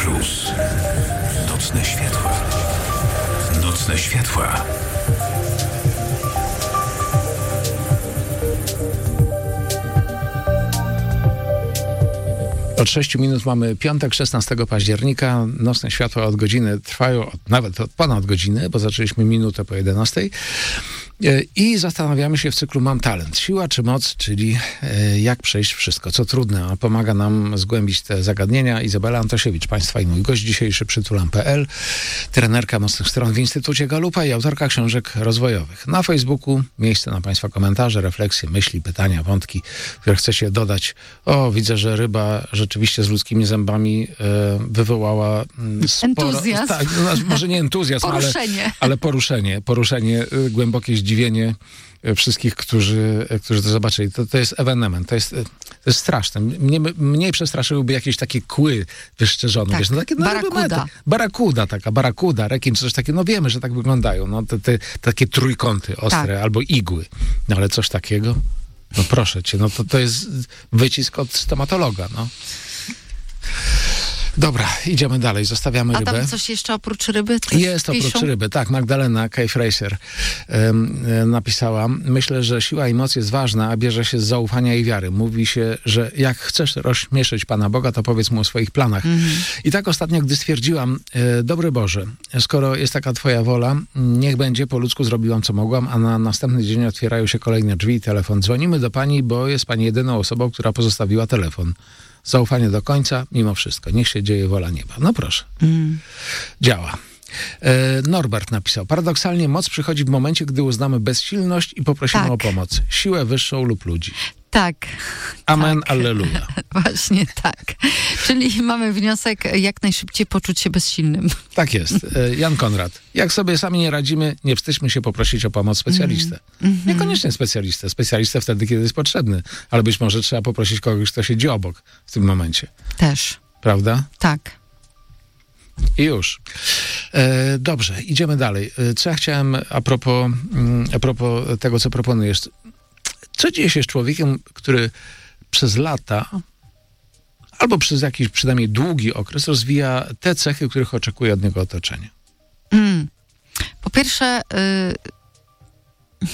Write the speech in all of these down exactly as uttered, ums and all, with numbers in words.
Cruise. Nocne światła. Nocne światła. Od sześciu minut mamy piątek, szesnastego października. Nocne światła od godziny trwają, od, nawet od ponad godziny, bo zaczęliśmy minutę po jedenastej. I zastanawiamy się w cyklu Mam talent. Siła czy moc, czyli jak przejść wszystko, co trudne. A pomaga nam zgłębić te zagadnienia Izabela Antosiewicz, Państwa i mój gość dzisiejszy, przytulam kropka p l, trenerka mocnych stron w Instytucie Galupa i autorka książek rozwojowych. Na Facebooku miejsce na Państwa komentarze, refleksje, myśli, pytania, wątki, które chcecie dodać. O, widzę, że ryba rzeczywiście z ludzkimi zębami e, wywołała sporo... Entuzjazm. Tak, no, może nie entuzjazm, poruszenie. Ale, ale poruszenie. Poruszenie, e, głębokie zdziwienie wszystkich, którzy, którzy to zobaczyli. To, to jest ewenement, to jest, to jest straszne. Mnie, mniej przestraszyłyby jakieś takie kły wyszczerzone. Tak, wiesz, no takie, no, barakuda. Barakuda taka, barakuda, rekin, coś takiego. No wiemy, że tak wyglądają. No, te, te, takie trójkąty ostre tak. albo igły. No ale coś takiego? No proszę cię, no to, to jest wycisk od stomatologa, no. Dobra, idziemy dalej, zostawiamy A rybę. A tam coś jeszcze oprócz ryby? Coś Jest piszą? oprócz ryby, tak. Magdalena K-Fraser um, napisała: myślę, że siła i moc jest ważna, a bierze się z zaufania i wiary. Mówi się, że jak chcesz rozśmieszyć Pana Boga, to powiedz Mu o swoich planach. Mm-hmm. I tak ostatnio, gdy stwierdziłam, e, dobry Boże, skoro jest taka Twoja wola, niech będzie, po ludzku zrobiłam, co mogłam, a na następny dzień otwierają się kolejne drzwi i telefon. Dzwonimy do Pani, bo jest Pani jedyną osobą, która pozostawiła telefon. Zaufanie do końca, mimo wszystko. Niech się dzieje wola nieba. No proszę. Mm. Działa. E, Norbert napisał: paradoksalnie moc przychodzi w momencie, gdy uznamy bezsilność i poprosimy tak. o pomoc. Siłę wyższą lub ludzi. Tak. Amen, tak. alleluja. Właśnie tak. Czyli mamy wniosek, jak najszybciej poczuć się bezsilnym. Tak jest. E, Jan Konrad. Jak sobie sami nie radzimy, nie wstydźmy się poprosić o pomoc specjalistę. Mm. Mm-hmm. Niekoniecznie specjalistę. Specjalistę wtedy, kiedy jest potrzebny. Ale być może trzeba poprosić kogoś, kto siedzi obok w tym momencie. Też. Prawda? Tak. I już. E, dobrze, idziemy dalej. E, co ja chciałem a propos, mm, a propos tego, co proponujesz. Co dzieje się z człowiekiem, który przez lata albo przez jakiś przynajmniej długi okres rozwija te cechy, których oczekuje od niego otoczenie? Mm. Po pierwsze... Yy...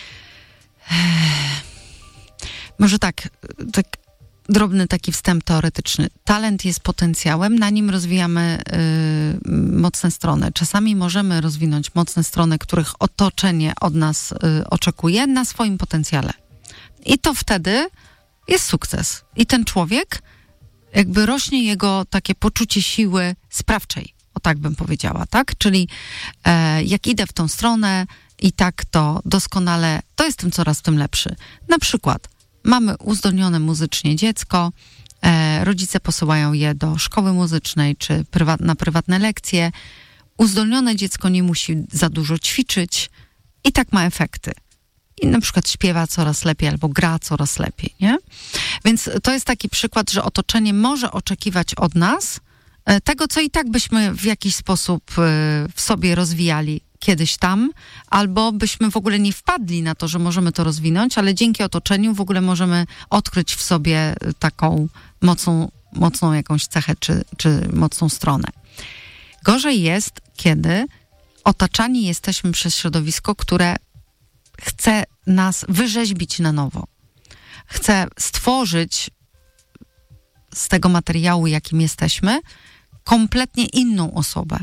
Może tak, tak drobny taki wstęp teoretyczny. Talent jest potencjałem, na nim rozwijamy y, mocne strony. Czasami możemy rozwinąć mocne strony, których otoczenie od nas y, oczekuje, na swoim potencjale. I to wtedy jest sukces. I ten człowiek, jakby rośnie jego takie poczucie siły sprawczej. O tak bym powiedziała, tak? Czyli e, jak idę w tą stronę i tak to doskonale, to jestem coraz w tym lepszy. Na przykład mamy uzdolnione muzycznie dziecko, e, rodzice posyłają je do szkoły muzycznej czy prywat, na prywatne lekcje. Uzdolnione dziecko nie musi za dużo ćwiczyć i tak ma efekty. I na przykład śpiewa coraz lepiej albo gra coraz lepiej, nie? Więc to jest taki przykład, że otoczenie może oczekiwać od nas e, tego, co i tak byśmy w jakiś sposób e, w sobie rozwijali kiedyś tam, albo byśmy w ogóle nie wpadli na to, że możemy to rozwinąć, ale dzięki otoczeniu w ogóle możemy odkryć w sobie taką mocną, mocną jakąś cechę, czy, czy mocną stronę. Gorzej jest, kiedy otaczani jesteśmy przez środowisko, które chce nas wyrzeźbić na nowo. Chce stworzyć z tego materiału, jakim jesteśmy, kompletnie inną osobę.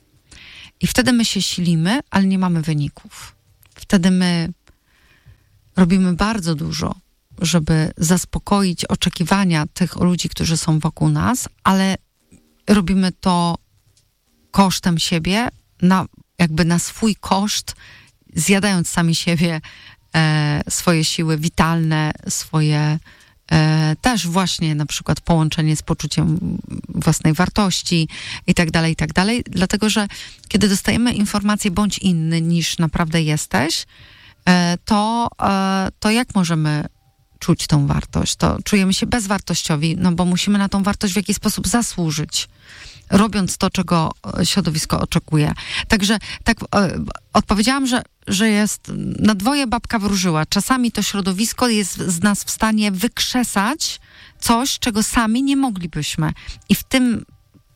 I wtedy my się silimy, ale nie mamy wyników. Wtedy my robimy bardzo dużo, żeby zaspokoić oczekiwania tych ludzi, którzy są wokół nas, ale robimy to kosztem siebie, na, jakby na swój koszt, zjadając sami siebie, e, swoje siły witalne, swoje e, też właśnie na przykład połączenie z poczuciem własnej wartości i tak dalej, i tak dalej. Dlatego, że kiedy dostajemy informację bądź inny niż naprawdę jesteś, e, to, e, to jak możemy czuć tą wartość? To czujemy się bezwartościowi, no bo musimy na tą wartość w jakiś sposób zasłużyć, robiąc to, czego środowisko oczekuje. Także tak e, odpowiedziałam, że, że jest na dwoje babka wróżyła. Czasami to środowisko jest z nas w stanie wykrzesać coś, czego sami nie moglibyśmy. I w tym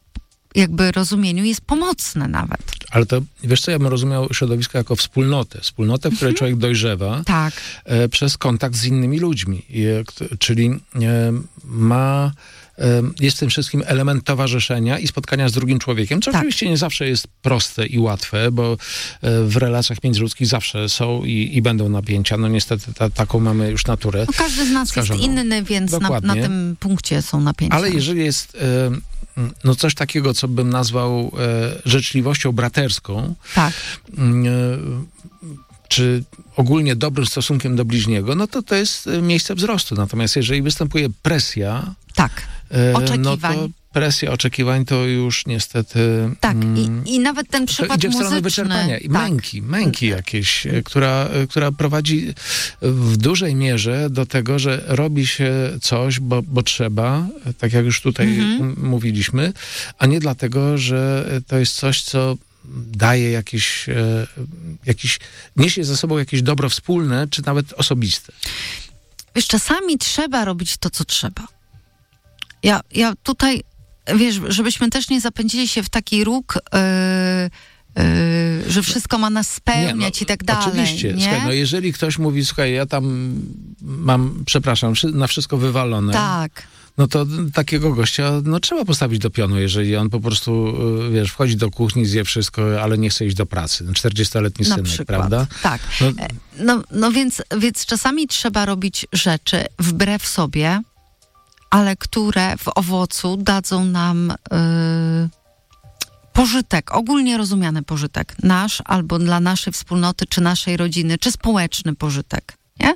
jakby rozumieniu jest pomocne nawet. Ale to, wiesz co, ja bym rozumiał środowisko jako wspólnotę. Wspólnotę, w której człowiek dojrzewa Tak. e, przez kontakt z innymi ludźmi. E, k- czyli e, ma... e, Jest w tym wszystkim element towarzyszenia i spotkania z drugim człowiekiem, co Tak. oczywiście nie zawsze jest proste i łatwe, bo e, w relacjach międzyludzkich zawsze są i, i będą napięcia. No niestety ta, taką mamy już naturę. No każdy z nas skażoną. jest inny, więc na, na Dokładnie. tym punkcie są napięcia. Ale jeżeli jest e, no coś takiego, co bym nazwał e, życzliwością braterską, Tak. mm, e, czy ogólnie dobrym stosunkiem do bliźniego, no to to jest e, miejsce wzrostu. Natomiast jeżeli występuje presja, Tak. e, no Oczekiwań. to presja oczekiwań to już niestety... Tak. mm, I, I nawet ten to przykład idzie w stronę muzyczny. wyczerpania i tak. męki, męki jakieś, e, która, e, która prowadzi w dużej mierze do tego, że robi się coś, bo, bo trzeba, e, tak jak już tutaj Mhm. m- mówiliśmy, a nie dlatego, że to jest coś, co daje jakieś, e, jakiś, niesie ze sobą jakieś dobro wspólne, czy nawet osobiste. Wiesz, czasami trzeba robić to, co trzeba. Ja, ja tutaj, wiesz, żebyśmy też nie zapędzili się w taki róg, yy, yy, że wszystko ma nas spełniać i tak dalej. Oczywiście. Nie? Słuchaj, no jeżeli ktoś mówi, słuchaj, ja tam mam, przepraszam, wszy- na wszystko wywalone, Tak. no to takiego gościa no, trzeba postawić do pionu, jeżeli on po prostu, y, wiesz, wchodzi do kuchni, zje wszystko, ale nie chce iść do pracy. czterdziestoletni Na synek, przykład. prawda? Tak. No, E, No, no więc, więc czasami trzeba robić rzeczy wbrew sobie, ale które w owocu dadzą nam yy, pożytek, ogólnie rozumiany pożytek. Nasz albo dla naszej wspólnoty, czy naszej rodziny, czy społeczny pożytek. Nie?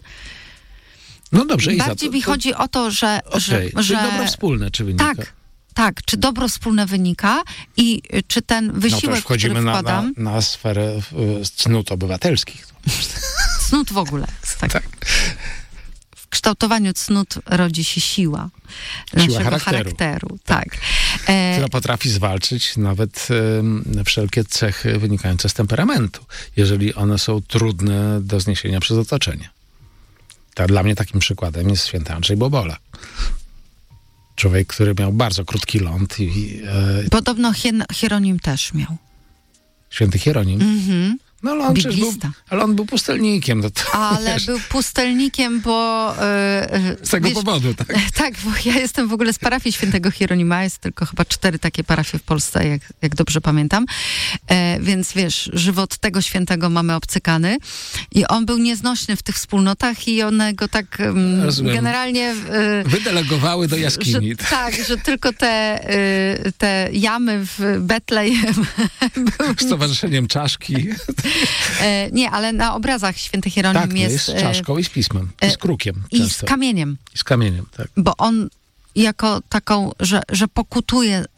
no dobrze, Iza, Bardziej to, mi to, chodzi o to, że... okej. że, Czyli że dobro wspólne, czy wynika? tak, tak. Czy dobro wspólne wynika i y, czy ten No to wysiłek, już wchodzimy który na, wkładam... na, na sferę y, cnót obywatelskich. Cnót w ogóle. Tak. Tak. W kształtowaniu cnót rodzi się siła, naszego charakteru. charakteru. Tak. E, Która potrafi zwalczyć nawet y, wszelkie cechy wynikające z temperamentu, jeżeli one są trudne do zniesienia przez otoczenie. Tak, dla mnie takim przykładem jest święty Andrzej Bobola. Człowiek, który miał bardzo krótki ląd i e, Podobno Hier- Hieronim też miał. święty Hieronim. Mhm. No ale on, przecież był, Biblista. ale on był pustelnikiem. No to, Ale wiesz, był pustelnikiem, bo... e, e, z tego wiesz, powodu, tak? Tak, bo ja jestem w ogóle z parafii świętego Hieronima, jest tylko chyba cztery takie parafie w Polsce, jak, jak dobrze pamiętam. E, więc wiesz, żywot tego świętego mamy obcykany i on był nieznośny w tych wspólnotach i one go tak um, Rozumiem. generalnie... E, Wydelegowały do że, jaskini. tak, że tylko te, y, te jamy w Betlejem były... Z towarzyszeniem czaszki. E, nie, ale na obrazach święty Hieronim Tak, no jest... jest z e, czaszką i z pismem. I z krukiem I często. z kamieniem. I z kamieniem, tak. Bo on jako taką, że, że pokutuje y,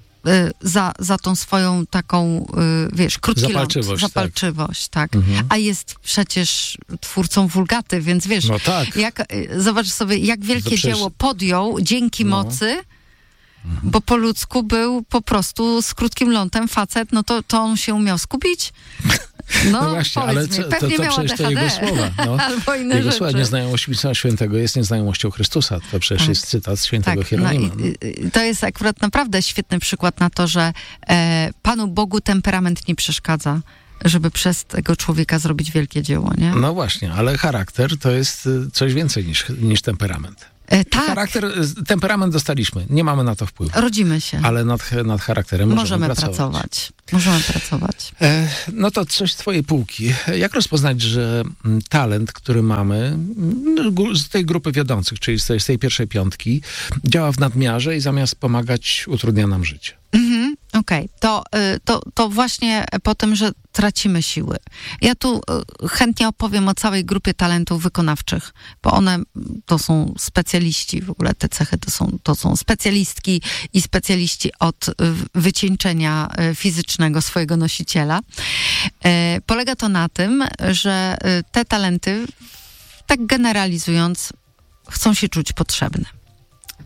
za, za tą swoją taką, y, wiesz, krótki Zapalczywość, ląd, tak. zapalczywość, tak. Mhm. A jest przecież twórcą Wulgaty, więc wiesz, No tak. jak, y, zobacz sobie, jak wielkie przecież- dzieło podjął dzięki No. mocy, bo po ludzku był po prostu z krótkim lądem facet, no to, to on się umiał skupić. No, No właśnie, powiedz ale mi, co, to, pewnie to miał przecież to A D H D. jego słowa. No. Albo inne Jego rzeczy. słowa, nieznajomość Pisma Świętego jest nieznajomością Chrystusa. To przecież Tak. jest cytat z świętego Tak, no Hieronima. i, i to jest akurat naprawdę świetny przykład na to, że e, Panu Bogu temperament nie przeszkadza, żeby przez tego człowieka zrobić wielkie dzieło, nie? No właśnie, ale charakter to jest y, coś więcej niż, niż temperament. E, tak, Charakter, y, temperament dostaliśmy, nie mamy na to wpływu. rodzimy się. Ale nad, nad charakterem możemy, Możemy pracować. pracować. Możemy pracować. E, no to coś z twojej półki. Jak rozpoznać, że mm, talent, który mamy mm, gó- z tej grupy wiodących, czyli z tej, z tej pierwszej piątki, działa w nadmiarze i zamiast pomagać, utrudnia nam życie? Mhm, okej, to, y, to, to właśnie po tym, że tracimy siły. Ja tu y, chętnie opowiem o całej grupie talentów wykonawczych, bo one to są specjaliści, w ogóle te cechy to są, to są specjalistki i specjaliści od y, wycieńczenia y, fizycznego swojego nosiciela. Y, Polega to na tym, że y, te talenty, tak generalizując, chcą się czuć potrzebne.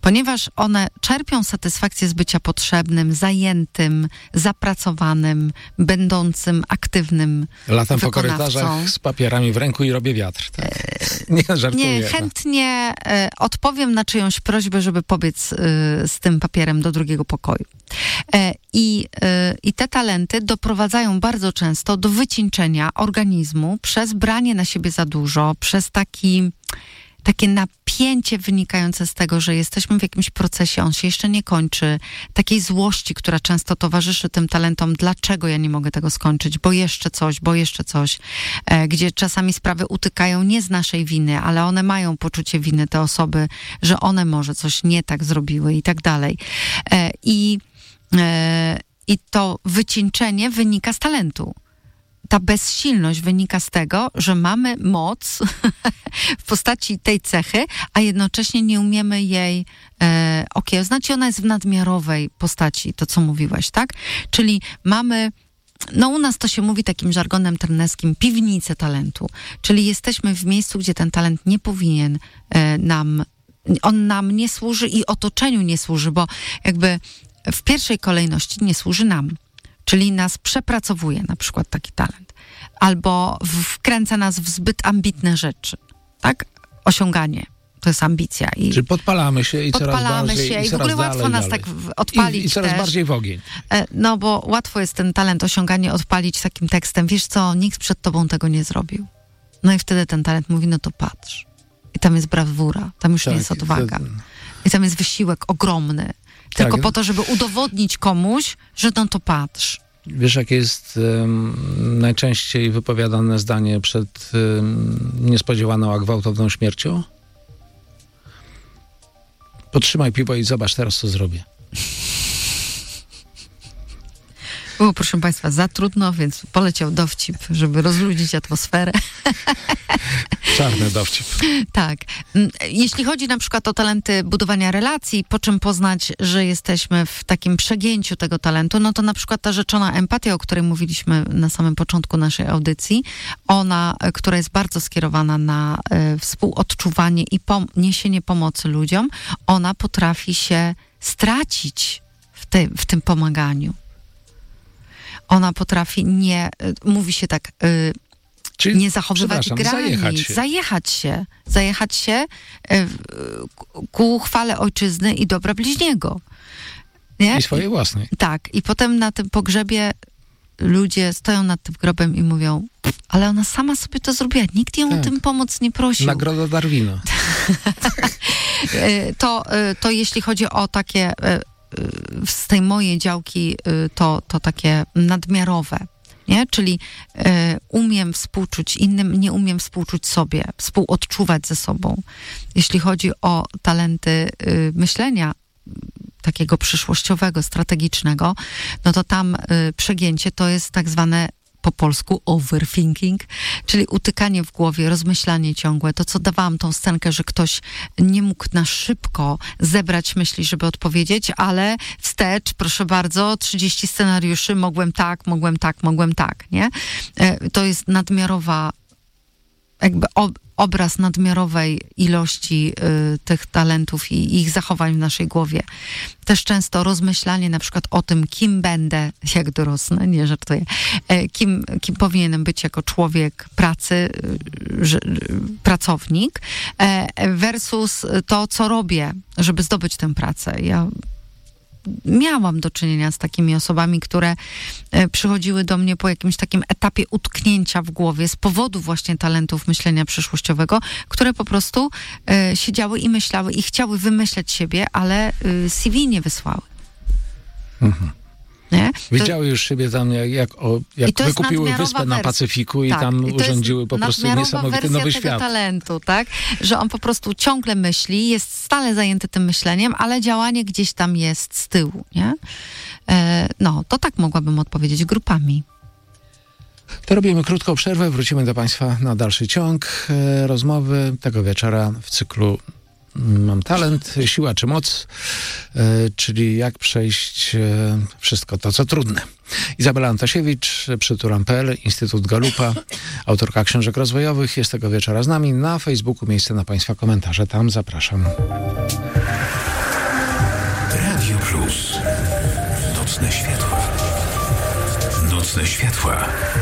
ponieważ one czerpią satysfakcję z bycia potrzebnym, zajętym, zapracowanym, będącym aktywnym Latam po wykonawcą. korytarzach z papierami w ręku i robię wiatr. Tak? Nie, żartuję. Nie, chętnie e, odpowiem na czyjąś prośbę, żeby pobiec e, z tym papierem do drugiego pokoju. E, i, e, I te talenty doprowadzają bardzo często do wycieńczenia organizmu przez branie na siebie za dużo, przez taki, takie napięcie wynikające z tego, że jesteśmy w jakimś procesie, on się jeszcze nie kończy, takiej złości, która często towarzyszy tym talentom, dlaczego ja nie mogę tego skończyć, bo jeszcze coś, bo jeszcze coś, e, gdzie czasami sprawy utykają nie z naszej winy, ale one mają poczucie winy, te osoby, że one może coś nie tak zrobiły i tak dalej. E, I e, i to wycieńczenie wynika z talentu. Ta bezsilność wynika z tego, że mamy moc w postaci tej cechy, a jednocześnie nie umiemy jej e, okiełznać i ona jest w nadmiarowej postaci, to co mówiłaś, tak? Czyli mamy, no u nas to się mówi takim żargonem trenerskim, piwnicę talentu. Czyli jesteśmy w miejscu, gdzie ten talent nie powinien e, nam, on nam nie służy i otoczeniu nie służy, bo jakby w pierwszej kolejności nie służy nam. Czyli nas przepracowuje na przykład taki talent. Albo wkręca nas w zbyt ambitne rzeczy. Tak? Osiąganie. To jest ambicja. I Czyli podpalamy się i podpalamy coraz bardziej. się I, i w ogóle łatwo dalej, nas dalej. tak odpalić I, i coraz też. bardziej w ogień. No bo łatwo jest ten talent, osiąganie odpalić takim tekstem. Wiesz co, nikt przed tobą tego nie zrobił. No i wtedy ten talent mówi, no to patrz. I tam jest brawura, tam już Tak, nie jest odwaga. to... I tam jest wysiłek ogromny. Tylko Tak. po to, żeby udowodnić komuś, że no to patrz. Wiesz, jakie jest um, najczęściej wypowiadane zdanie przed um, niespodziewaną, a gwałtowną śmiercią? Potrzymaj piwo i zobacz teraz, co zrobię. Było, proszę Państwa, za trudno, więc poleciał dowcip, żeby rozluźnić atmosferę. Czarny dowcip. Tak. Jeśli chodzi na przykład o talenty budowania relacji, po czym poznać, że jesteśmy w takim przegięciu tego talentu, no to na przykład ta rzeczona empatia, o której mówiliśmy na samym początku naszej audycji, ona, która jest bardzo skierowana na y, współodczuwanie i pom- niesienie pomocy ludziom, ona potrafi się stracić w, te, w tym pomaganiu. Ona potrafi nie, mówi się tak, y, Czyli, nie zachowywać granic, zajechać się. zajechać się, zajechać się y, ku chwale ojczyzny i dobra bliźniego. Nie? I swojej własnej. Tak. I potem na tym pogrzebie ludzie stoją nad tym grobem i mówią, ale ona sama sobie to zrobiła, nikt ją Tak. o tym pomoc nie prosił. Nagroda Darwina. to, to jeśli chodzi o takie z tej mojej działki to, to takie nadmiarowe, nie? Czyli y, umiem współczuć innym, nie umiem współczuć sobie, współodczuwać ze sobą. Jeśli chodzi o talenty y, myślenia takiego przyszłościowego, strategicznego, no to tam y, przegięcie to jest tak zwane po polsku overthinking, czyli utykanie w głowie, rozmyślanie ciągłe. To, co dawałam tą scenkę, że ktoś nie mógł na szybko zebrać myśli, żeby odpowiedzieć, ale wstecz, proszę bardzo, trzydzieści scenariuszy, mogłem tak, mogłem tak, mogłem tak, nie? To jest nadmiarowa, jakby ob, obraz nadmiarowej ilości y, tych talentów i ich zachowań w naszej głowie. Też często rozmyślanie na przykład o tym, kim będę, jak dorosnę, nie żartuję, e, kim, kim powinienem być jako człowiek pracy, y, że, y, pracownik, e, versus to, co robię, żeby zdobyć tę pracę. Ja miałam do czynienia z takimi osobami, które e, przychodziły do mnie po jakimś takim etapie utknięcia w głowie z powodu właśnie talentów myślenia przyszłościowego, które po prostu e, siedziały i myślały i chciały wymyśleć siebie, ale e, C V nie wysłały. Mhm. Nie? Widziały już siebie tam, jak, jak, o, jak wykupiły wyspę wersja. na Pacyfiku i tak, tam i urządziły po prostu niesamowity wersja nowy tego świat. talentu, tak? Że on po prostu ciągle myśli, jest stale zajęty tym myśleniem, ale działanie gdzieś tam jest z tyłu, nie? E, no, to tak mogłabym odpowiedzieć grupami. To robimy krótką przerwę, wrócimy do Państwa na dalszy ciąg e, rozmowy tego wieczora w cyklu Mam talent, siła czy moc, e, czyli jak przejść e, wszystko to, co trudne. Izabela Antosiewicz, przytulam kropka p l, Instytut Galupa, autorka książek rozwojowych, jest tego wieczora z nami. Na Facebooku miejsce na Państwa komentarze, tam zapraszam. Plus. Nocne światła. Nocne światła.